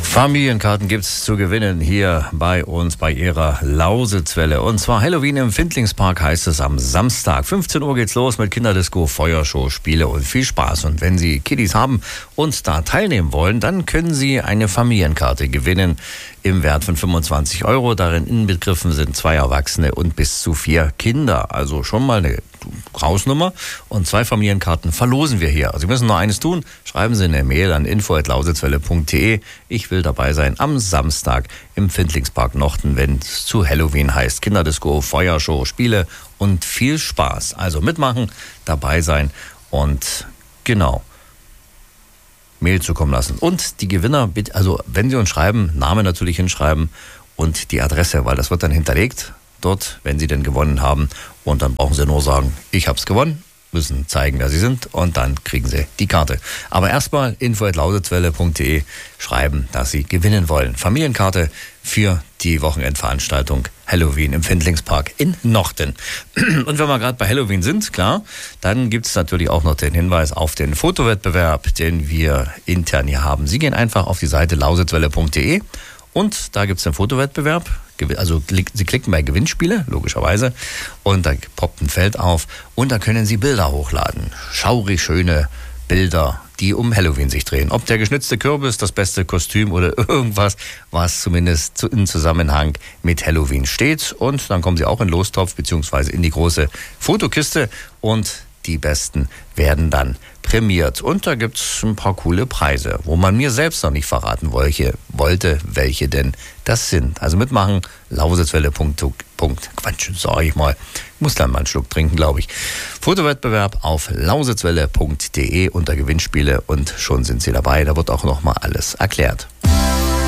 Familienkarten gibt's zu gewinnen hier bei uns bei Ihrer Lausitzwelle. Und zwar Halloween im Findlingspark heißt es am Samstag. 15 Uhr geht's los mit Kinderdisco, Feuershow, Spiele und viel Spaß. Und wenn Sie Kiddies haben und da teilnehmen wollen, dann können Sie eine Familienkarte gewinnen im Wert von 25 €. Darin inbegriffen sind 2 Erwachsene und bis zu 4 Kinder. Also schon mal eine Hausnummer. Und 2 Familienkarten verlosen wir hier. Also Sie müssen nur eines tun. Schreiben Sie eine Mail an info@lausitzwelle.de. Ich will dabei sein am Samstag im Findlingspark Nochten, wenn es zu Halloween heißt. Kinderdisco, Feuershow, Spiele und viel Spaß. Also mitmachen, dabei sein und genau Mail zukommen lassen. Und die Gewinner, also wenn Sie uns schreiben, Name natürlich hinschreiben und die Adresse, weil das wird dann hinterlegt dort, wenn Sie denn gewonnen haben. Und dann brauchen Sie nur sagen, ich habe es gewonnen, müssen zeigen, wer Sie sind und dann kriegen Sie die Karte. Aber erstmal info@lausitzwelle.de schreiben, dass Sie gewinnen wollen. Familienkarte für die Wochenendveranstaltung Halloween im Findlingspark in Nochten. Und wenn wir gerade bei Halloween sind, klar, dann gibt es natürlich auch noch den Hinweis auf den Fotowettbewerb, den wir intern hier haben. Sie gehen einfach auf die Seite lausitzwelle.de und da gibt es den Fotowettbewerb. Also Sie klicken bei Gewinnspiele, logischerweise, und da poppt ein Feld auf und da können Sie Bilder hochladen. Schaurig schöne Bilder, die um Halloween sich drehen. Ob der geschnitzte Kürbis, das beste Kostüm oder irgendwas, was zumindest in Zusammenhang mit Halloween steht. Und dann kommen Sie auch in den Lostopf beziehungsweise in die große Fotokiste und die Besten werden dann prämiert. Und da gibt es ein paar coole Preise, wo man mir selbst noch nicht verraten wollte, welche denn das sind. Also mitmachen, lausitzwelle.de. Sag ich mal. Muss dann mal einen Schluck trinken, glaube ich. Fotowettbewerb auf lausitzwelle.de unter Gewinnspiele und schon sind Sie dabei. Da wird auch noch mal alles erklärt.